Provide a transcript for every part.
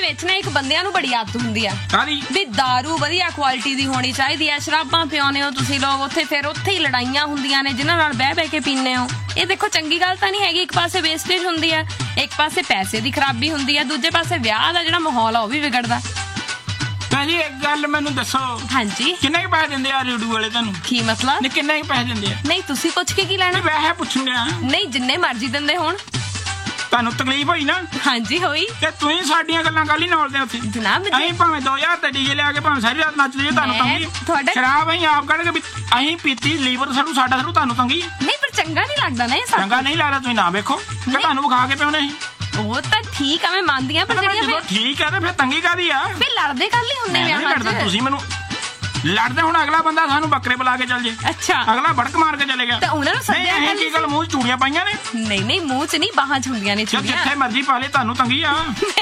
ਵਿੱਚ ਨਾ ਇੱਕ ਬੰਦਿਆਂ ਨੂੰ ਬੜੀ ਆਦਤ ਹੁੰਦੀ ਆ ਕਾਹਦੀ? ਵੀ ਦਾਰੂ ਵਧੀਆ ਕੁਆਲਿਟੀ ਦੀ ਹੋਣੀ ਚਾਹੀਦੀ ਆ। ਸ਼ਰਾਬਾਂ ਪਿਆਉਂਦੇ ਹੋ ਤੁਸੀਂ ਲੋਕ, ਉੱਥੇ ਹੀ ਲੜਾਈਆਂ ਹੁੰਦੀਆਂ ਨੇ ਜਿਨ੍ਹਾਂ ਨਾਲ ਬਹਿ ਕੇ ਪੀਂਦੇ ਹੋ। ਇਹ ਦੇਖੋ ਚੰਗੀ ਗੱਲ ਤਾਂ ਨਹੀਂ ਹੈਗੀ। ਇੱਕ ਪਾਸੇ ਵੇਸਟੇਜ ਹੁੰਦੀ ਆ, ਇੱਕ ਪਾਸੇ ਪੈਸੇ ਦੀ ਖਰਾਬੀ ਹੁੰਦੀ ਆ, ਦੂਜੇ ਪਾਸੇ ਵਿਆਹ ਦਾ ਜਿਹੜਾ ਮਾਹੌਲ ਆ ਉਹ ਵੀ ਵਿਗੜਦਾ। ਭੈਣ ਜੀ ਇੱਕ ਗੱਲ ਮੈਨੂੰ ਦੱਸੋ, ਹਾਂਜੀ ਕਿੰਨੇ ਕੁ ਪੈਸੇ ਦਿੰਦੇ ਆ ਰੇਡੂ ਵਾਲੇ ਤੁਹਾਨੂੰ? ਕੀ ਮਤਲਬ? ਨਹੀਂ ਕਿੰਨੇ ਕੁ ਪੈਸੇ ਦਿੰਦੇ ਆ? ਨਹੀਂ ਤੁਸੀਂ ਪੁੱਛ ਕੇ ਕੀ ਲੈਣਾ? ਵੈਸੇ ਪੁੱਛਣ ਡਿਆ। ਨਹੀਂ ਜਿੰਨੇ ਮਰਜ਼ੀ ਦਿੰਦੇ ਹੋਣ। ਤੁਹਾਨੂੰ ਤਕਲੀਫ ਹੋਈ ਨਾ? ਹਾਂਜੀ ਹੋਈ। ਤੇ ਤੁਸੀਂ ਸਾਡੀਆਂ ਗੱਲਾਂ ਕੱਲ ਹੀ ਨੋਲਦੇ ਉੱਥੇ। ਜਨਾਬ ਅਸੀਂ ਭਾਵੇਂ 2000 ਤੇ ਡੀਜੇ ਲਿਆ ਕੇ ਭਾਵੇਂ ਸਾਰੀ ਰਾਤ ਨੱਚ ਲਈਏ, ਤੁਹਾਨੂੰ ਤੰਗੀ ਤੁਹਾਡਾ ਸ਼ਰਾਬ ਅਸੀਂ ਆਪ ਕੱਢ ਕੇ ਵੀ ਅਸੀਂ ਪੀਤੀ, ਲੀਵਰ ਸਾਡਾ ਸਾਰੂ, ਤੁਹਾਨੂੰ ਤੰਗੀ ਨਹੀਂ ਪਰ ਚੰਗਾ ਨਹੀਂ ਲੱਗਦਾ ਨਾ ਇਹ ਸਭ। ਚੰਗਾ ਨਹੀਂ ਲੱਗਦਾ, ਤੁਸੀਂ ਨਾ ਵੇਖੋ ਕਿ ਤੁਹਾਨੂੰ ਵਿਖਾ ਕੇ ਪਿਉਣੇ ਸੀ। ਉਹ ਤਾਂ ਠੀਕ ਆ, ਮੈਂ ਮੰਨਦੀ ਆ, ਪਰ ਜਦੋਂ ਠੀਕ ਹੈ ਤੇ ਫਿਰ ਤੰਗੀ ਕਾਹਦੀ ਆ? ਫਿਰ ਲੜਦੇ ਕੱਲ ਹੀ ਹੁੰਨੇ ਨਹੀਂ ਲੜਦਾ ਤੁਸੀਂ ਮੈਨੂੰ ਲੜਦੇ। ਹੁਣ ਅਗਲਾ ਬੰਦਾ ਸਾਨੂੰ ਬੱਕਰੇ ਬੁਲਾ ਕੇ ਚੱਲ ਜੇ, ਅੱਛਾ ਅਗਲਾ ਭੜਕ ਮਾਰ ਕੇ ਚਲੇ ਗਿਆ ਤਾਂ ਉਹਨਾਂ ਨੂੰ ਸੱਦਿਆ ਨਹੀਂ ਕੀ ਗੱਲ ਮੂੰਹ 'ਚ ਚੂੜੀਆਂ ਪਾਈਆਂ ਨੇ? ਨਹੀਂ ਮੂੰਹ 'ਚ ਨਹੀਂ, ਬਾਹਾਂ 'ਚ ਹੁੰਦੀਆਂ ਨੇ ਚੂੜੀਆਂ। ਜਿੱਥੇ ਮਰਜ਼ੀ ਪਾ ਲੈ, ਤੁਹਾਨੂੰ ਤੰਗੀ ਆ।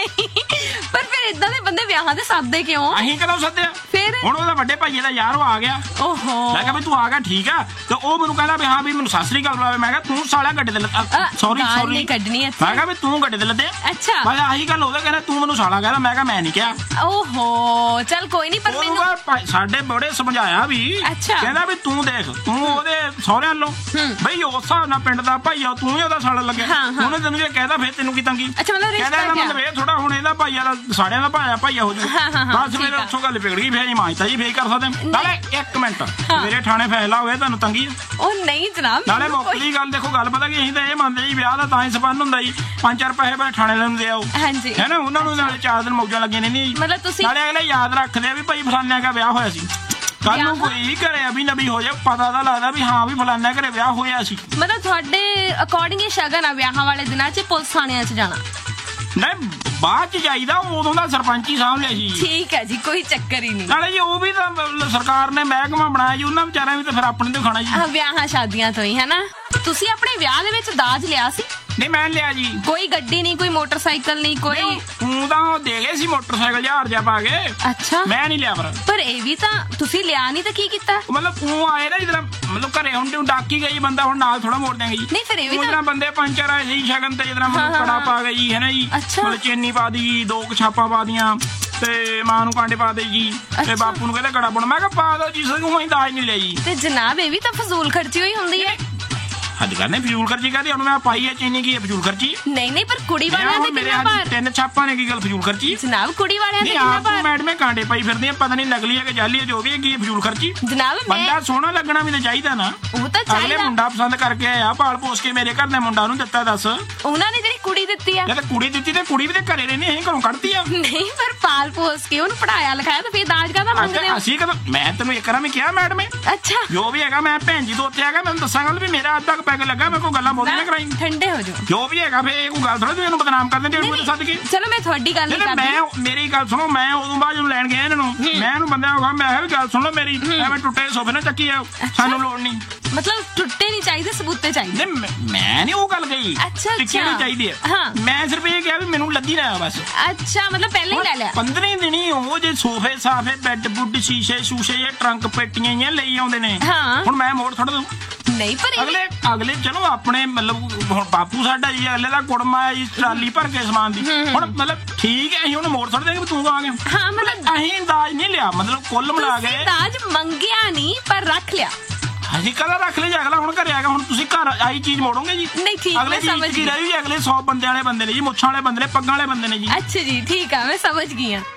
ਪਰ ਫਿਰ ਇਦਾਂ ਦੇ ਬੰਦੇ ਵਿਆਹਾਂ ਦੇ ਸਾਦੇ ਕਿਉਂ? ਅਸੀਂ ਕਦੋਂ ਸੱਦਿਆ? ਫਿਰ ਹੁਣ ਉਹਦਾ ਵੱਡੇ ਭਾਈਏ ਦਾ ਯਾਰ ਉਹ ਆ ਗਿਆ। ਓਹੋ ਮੈਂ ਕਿਹਾ ਵੀ ਤੂੰ ਆ ਗਿਆ ਠੀਕ ਆ, ਤੇ ਉਹ ਮੈਨੂੰ ਕਹਿੰਦਾ ਵੀ ਹਾਂ ਵੀ ਮੈਨੂੰ ਸਤਿ ਸ੍ਰੀ ਅਕਾਲ ਬੁਲਾਵੇ। ਮੈਂ ਕਿਹਾ ਤੂੰ ਸਾਲਾ ਗੱਡੇ ਤੇ ਸੌਰੀ ਕੱਢਣੀ ਹੈ। ਮੈਂ ਕਿਹਾ ਵੀ ਤੂੰ ਗੱਡੇ ਤੇ ਲੱਦੇ। ਅੱਛਾ ਮੈਂ ਆਹੀ ਗੱਲ ਉਹਦਾ ਕਹਿੰਦਾ ਤੂੰ ਮੈਨੂੰ ਸਾਲਾ ਕਹਿੰਦਾ। ਮੈਂ ਕਿਹਾ ਮੈਂ ਨਹੀਂ ਕਿਹਾ। ਓਹੋ ਚੱਲ ਕੋਈ ਨਹੀਂ, ਪਰ ਮੈਨੂੰ ਸਾਡੇ ਬੜੇ ਸਮਝਾਇਆ ਵੀ। ਅੱਛਾ ਕਹਿੰਦਾ ਵੀ ਤੂੰ ਦੇਖ, ਤੂੰ ਉਹਦੇ ਸਹੁਰਿਆਂ ਵੱਲੋਂ ਬਈ ਉਸ ਹਿਸਾਬ ਨਾਲ ਪਿੰਡ ਦਾ ਭਾਈਆ ਤੂੰ ਹੀ ਉਹਦਾ ਸਾਲਾ ਲੱਗਿਆ। ਉਹਨੇ ਤੈਨੂੰ ਜੇ ਕਹਿਦਾ ਫਿਰ ਤੈਨੂੰ ਕੀ ਤੰਗੀ? ਕਹਿੰਦਾ ਇਹਦਾ ਮਤਲਬ ਇਹ ਥੋੜਾ ਹੁਣ ਇਹਦਾ ਭਾਈਆ ਦਾ ਸਾੜਿਆਂ ਦਾ ਭਾਈਆ ਹੋ ਜੂ। ਬਸ ਮੇਰੇ ਉੱਥੋਂ ਗੱਲ ਵਿਗੜ ਗਈ। ਫੇਰ ਮਾਂਜਤਾ ਜੀ ਫੇਰ ਕਰ ਸਕਦੇ। ਨਾਲੇ ਇੱਕ ਮਿੰਟ ਮੇਰੇ ਥਾਣੇ ਫੈਸਲਾ ਹੋਇਆ, ਤੁਹਾਨੂੰ ਤੰਗੀ? ਉਹ ਨਹੀਂ ਜਨਾਬ। ਨਾਲੇ ਮੁੱਕਦੀ ਗੱਲ ਦੇਖੋ, ਗੱਲ ਪਤਾ ਕੀ ਅਸੀਂ ਤਾਂ ਇਹ ਮੰਨਦੇ ਜੀ ਵਿਆਹ ਦਾ ਤਾਂ ਹੀ ਸੰਬੰਧ ਹੁੰਦਾ ਜੀ 5-4 ਪੈਸੇ ਬੜੇ ਥਾਣੇ ਨੂੰ ਦੇ ਆਓ। ਹਾਂਜੀ ਹੈ ਨਾ, ਉਹਨਾਂ ਨੂੰ ਨਾਲੇ 4 ਦਿਨ ਮੌਜਾਂ ਲੱਗੀਆਂ ਨੇ। ਮਤਲਬ ਤੁਸੀਂ ਨਾਲੇ ਅਗਲੇ ਯਾਦ ਰੱਖਦੇ ਆ ਵੀ ਭਾਈ ਫਲਾਨਿਆਂ ਦਾ ਵਿਆਹ ਹੋਇਆ ਸੀ। ਕੱਲ ਨੂੰ ਕੋਈ ਘਰੇ ਅਭੀ ਨਬੀ ਹੋ ਜਾਏ, ਪਤਾ ਤਾਂ ਲੱਗਦਾ ਵੀ ਹਾਂ ਵੀ ਫਲਾਨਿਆਂ ਘਰੇ ਵਿਆਹ ਹੋਇਆ ਸੀ। ਮਤਲਬ ਤੁਹਾਡੇ ਅਕੋਰਡਿੰਗ ਇਹ ਸ਼ਗਨ ਆ ਵਿਆਹਾਂ ਵਾਲੇ ਦਿਨਾਂ 'ਚ ਪੁਲਿਸ ਥਾਣਿਆਂ 'ਚ ਜਾਣਾ? ਨਹੀਂ ਬਾਅਦ 'ਚ ਜਾਈਦਾ, ਉਦੋਂ ਦਾ ਸਰਪੰਚ ਹੀ ਸਾਂਭ ਲਿਆ ਸੀ। ਠੀਕ ਹੈ ਜੀ, ਕੋਈ ਚੱਕਰ ਹੀ ਨਹੀਂ। ਨਾਲੇ ਜੀ ਉਹ ਵੀ ਤਾਂ ਸਰਕਾਰ ਨੇ ਮਹਿਕਮਾ ਬਣਾਇਆ ਜੀ, ਉਹਨਾਂ ਵਿਚਾਰਿਆਂ ਵੀ ਤਾਂ ਫਿਰ ਆਪਣੇ ਤੋਂ ਖਾਣਾ ਜੀ। ਵਿਆਹਾਂ ਸ਼ਾਦੀਆਂ ਤੋਂ ਹੀ ਹੈ ਨਾ। ਤੁਸੀਂ ਆਪਣੇ ਵਿਆਹ ਦੇ ਵਿੱਚ ਦਾਜ ਲਿਆ ਸੀ? ਨਹੀਂ ਮੈਂ ਲਿਆ ਜੀ। ਕੋਈ ਗੱਡੀ ਨਹੀਂ, ਕੋਈ ਮੋਟਰਸਾਈਕਲ ਨਹੀਂ, ਕੋਈ? ਤੂੰ ਤਾਂ ਉਹ ਦੇ ਗਏ ਸੀ ਮੋਟਰਸਾਈਕਲ 1000 ਜਿਹਾ ਪਾ ਕੇ। ਅੱਛਾ ਮੈਂ ਨਹੀਂ ਲਿਆ। ਪਰ ਇਹ ਵੀ ਤਾਂ ਤੁਸੀਂ ਲਿਆ ਨਹੀਂ ਤਾਂ ਕੀ ਕੀਤਾ? ਮਤਲਬ ਤੂੰ ਆਏ ਨਾ ਜਿੱਦਾਂ ਮਤਲਬ ਘਰੇ ਹੁਣ ਤੂੰ ਡਾਕੀ ਗਈ ਬੰਦਾ, ਹੁਣ ਨਾਲ ਥੋੜਾ ਮੋੜ ਦੇਂਗੇ ਜੀ। ਨਹੀਂ ਫਿਰ ਇਹ ਵੀ ਤਾਂ ਬੰਦੇ 5-4 ਆਏ ਸੀ ਸ਼ਗਨ ਤੇ, ਜਿੱਦਾਂ ਮਤਲਬ ਕੜਾ ਪਾ ਗਈ ਜੀ, ਹੈ ਨਾ ਜੀ, ਮਤਲਬ ਚੇਨੀ ਪਾ ਦੀ, 2 ਛਾਪਾਂ ਪਾ ਦੀਆਂ ਤੇ ਮਾਂ ਨੂੰ ਕਾਂਡੇ ਪਾ ਦੇ ਜੀ, ਤੇ ਬਾਪੂ ਨੂੰ ਕਹਿੰਦੇ ਕੜਾ ਪਾਉਣਾ। ਮੈਂ ਕਿਹਾ ਪਾ ਦੋ ਜੀ, ਸਗੋਂ ਅਸੀਂ ਦਾਜ ਨਹੀਂ ਲਿਆ ਜੀ। ਤੇ ਜਨਾਬ ਇਹ ਵੀ ਤਾਂ ਫਜ਼ੂਲ ਖਰਚੀ ਹੋਈ ਹੁੰਦੀ ਹੈ। ਹੱਦ ਕਰਨੇ ਫਜ਼ੂਲ ਖਰਚੀ ਕਾਹਦੀ? ਹੁਣ ਮੈਂ ਪਾਈ ਹੈ ਚੀਨੀ, ਕੀ ਫਜ਼ੂਲ ਖਰਚੀ? ਨਹੀਂ ਪਰ ਕੁੜੀ ਵਾਲਿਆਂ ਦੇ ਕਿੰਨਾ ਭਾਰ? 3 ਛਾਪਾਂ ਨੇ, ਕੀ ਗੱਲ ਫਜ਼ੂਲ ਖਰਚੀ? ਜਨਾਬ ਕੁੜੀ ਵਾਲਿਆਂ ਦੇ ਕਿੰਨਾ ਭਾਰ? ਮੈਡਮ ਕਾਂਡੇ ਪਾਈ ਫਿਰਦੀ ਆ, ਪਤਾ ਨਹੀਂ ਨਕਲੀ ਹੈ ਕਿ ਜਾਲੀ ਹੈ, ਜੋ ਵੀ ਹੈ, ਕੀ ਫਜ਼ੂਲ ਖਰਚੀ? ਜਨਾਬ ਬੰਦਾ ਸੋਹਣਾ ਲੱਗਣਾ ਵੀ ਤਾਂ ਚਾਹੀਦਾ ਨਾ। ਉਹ ਤਾਂ ਚਾਹੀਦਾ। ਅਗਲੇ ਮੁੰਡਾ ਪਸੰਦ ਕਰਕੇ ਆਇਆ, ਪਾਲ ਪੋਸ ਕੇ ਮੇਰੇ ਘਰ ਦੇ ਮੁੰਡਾ ਨੂੰ ਦਿੱਤਾ। ਦੱਸ ਉਹਨਾਂ ਨੇ ਜਿਹੜੀ ਕੁੜੀ ਦਿੱਤੀ ਆ? ਜੇ ਕੁੜੀ ਦਿੱਤੀ ਤੇ ਕੁੜੀ ਵੀ ਤੇ ਘਰੇ ਰਹਿਣੀ, ਅਸੀਂ ਘਰੋਂ ਕੱਢਤੀ ਆ। ਨਹੀਂ ਪਰ ਪਾਲ ਪੋਸ ਕੇ ਉਹਨੂੰ ਪੜਾਇਆ ਲਿਖਾਇਆ ਤਾਂ ਫਿਰ ਦਾਜ ਕਾਹਦਾ ਮੰਗਦੇ ਹੋ? ਅਸੀਂ ਕਦੋਂ, ਮੈਂ ਤੈਨੂੰ ਇੱਕ ਵਾਰ ਵੀ ਕਿਹਾ ਮੈਡਮ, ਅੱਛਾ ਜੋ ਵੀ ਹੈਗਾ ਮੈਂ ਭੈਣ ਜੀ ਤੋਂ ਉੱਥੇ ਹੈਗਾ, ਮੈਨੂੰ ਦੱਸਾਂਗਾ ਵੀ ਮੇਰਾ ਅੱਧਾ ਪੈਗ ਲੱਗਾ, ਮੈਂ ਕੋਈ ਗੱਲਾਂ ਬੋਲਣਾ ਕਰਾਈ। ਠੰਡੇ ਹੋ ਜਾਓ। ਜੋ ਵੀ ਹੈਗਾ ਫੇਰ ਇਹ ਕੋਈ ਗੱਲ ਥੋੜਾ ਵੀ ਇਹਨੂੰ ਬਦਨਾਮ ਕਰ ਦਿੰਦੇ ਉਹਨੂੰ ਸੱਦ ਕੇ। ਚਲੋ ਮੈਂ ਤੁਹਾਡੀ ਗੱਲ ਨਹੀਂ ਕਰਦੀ। ਮੈਂ ਮੇਰੀ ਗੱਲ ਸੁਣੋ, ਮੈਂ ਉਦੋਂ ਬਾਅਦ ਜਦੋਂ ਲੈਣ ਗਿਆ ਇਹਨਾਂ ਨੂੰ, ਮੈਂ ਇਹਨੂੰ ਬੰਦਿਆਂ ਨੂੰ ਕਹਾਂ, ਮੈਂ ਕਿਹਾ ਵੀ ਗੱਲ ਸੁਣ ਲਓ ਮੇਰੀ, ਐਵੇਂ ਟੁੱਟੇ ਸੋਫੇ ਨਾ ਚੱਕੀ ਆ, ਸਾਨੂੰ ਲੋੜ ਨਹੀਂ। ਮਤਲਬ ਟੁੱਟੇ ਨਹੀਂ ਚਾਹੀਦੇ, ਸਬੂਤੇ ਚਾਹੀਦੇ। ਮੈਂ ਨਹੀਂ ਉਹ ਗੱਲ ਕਹੀ ਟਿੱਕੀ ਨਹੀਂ ਚਾਹੀਦੀ ਹੈ। ਮੈਂ ਸਿਰਫ ਇਹ ਕਿਹਾ ਵੀ ਮੈਨੂੰ ਲੱਦੀ ਨਾ ਬਸ। ਅੱਛਾ ਮਤਲਬ ਪਹਿਲਾਂ ਹੀ ਲੈ ਲਿਆ। 15 ਦਿਨੀ ਉਹ ਜੇ ਸੋਫੇ ਸਾਫੇ ਬੈੱਡ ਬੁੱਡ ਸ਼ੀਸ਼ੇ ਸ਼ੂਸ਼ੇ ਜਾਂ ਟਰੰਕ ਪੇਟੀਆਂ ਹੀ ਲਈ ਆਉਂਦੇ ਨੇ। ਹੁਣ ਮੈਂ ਮੋੜ ਥੋੜਾ ਦੂੰ? ਨਹੀਂ ਪਰ ਅਗਲੇ ਚਲੋ ਆਪਣੇ ਮਤਲਬ ਹੁਣ ਬਾਪੂ ਸਾਡਾ ਜੀ, ਅਗਲੇ ਦਾ ਕੁੜਮਾ ਆ ਜੀ, ਟਰਾਲੀ ਭਰ ਕੇ ਸਮਾਨ ਦੀ। ਹੁਣ ਮਤਲਬ ਠੀਕ ਹੈ, ਅਸੀਂ ਉਹਨੂੰ ਮੋੜ ਥੋੜਾ ਦੇਗੇ ਵੀ ਤੂੰ ਆ ਗਿਆ। ਹਾਂ ਮਤਲਬ ਅਸੀਂ ਦਾਜ ਨਹੀਂ ਲਿਆ, ਮਤਲਬ ਕੁੱਲ ਮਿਲਾ ਕੇ ਦਾਜ ਮੰਗਿਆ ਨਹੀਂ ਪਰ ਰੱਖ ਲਿਆ। ਅਸੀਂ ਕਦਾ ਰੱਖ ਲਿਆ? ਅਗਲਾ ਹੁਣ ਘਰੇ ਆ ਗਿਆ, ਹੁਣ ਤੁਸੀਂ ਘਰ ਆਈ ਚੀਜ਼ ਮੋੜੋਗੇ ਜੀ? ਨਹੀਂ ਠੀਕ ਅਗਲੇ ਸਮਝ ਗਈ ਰਹੀ ਜੀ। ਅਗਲੇ 100 ਬੰਦੇ ਵਾਲੇ ਬੰਦੇ ਨੇ ਜੀ, ਮੁੱਛਾਂ ਵਾਲੇ ਬੰਦੇ ਨੇ, ਪੱਗਾਂ ਵਾਲੇ ਬੰਦੇ ਨੇ ਜੀ। ਅੱਛਾ ਜੀ ਠੀਕ ਆ, ਮੈਂ ਸਮਝ ਗਈ ਆ।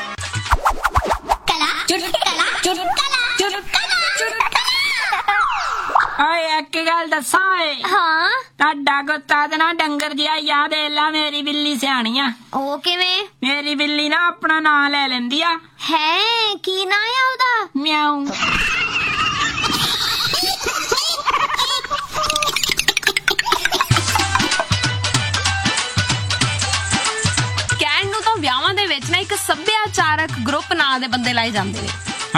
ਓਏ ਇੱਕ ਗੱਲ ਦੱਸਾਂ ਓਏ। ਹਾਂ ਤੁਹਾਡਾ ਕੁੱਤਾ ਤੇ ਨਾ ਡੰਗਰ ਜਿਹਾ ਯਾਦ ਏਲਾ, ਮੇਰੀ ਬਿੱਲੀ ਸਿਆਣੀ ਆ। ਉਹ ਕਿਵੇਂ? ਮੇਰੀ ਬਿੱਲੀ ਨਾ ਆਪਣਾ ਨਾਂ ਲੈ ਲੈਂਦੀ ਆ। ਹੈ ਕੀ ਨਾਂ ਆ ਉਹਦਾ? ਮਿਆਉ। ਕਹਿਣ ਨੂੰ ਤਾਂ ਵਿਆਹਾਂ ਦੇ ਵਿੱਚ ਨਾ ਇੱਕ ਸੱਭਿਆਚਾਰਕ ਗਰੁੱਪ ਨਾਂ ਦੇ ਬੰਦੇ ਲਾਏ ਜਾਂਦੇ ਨੇ।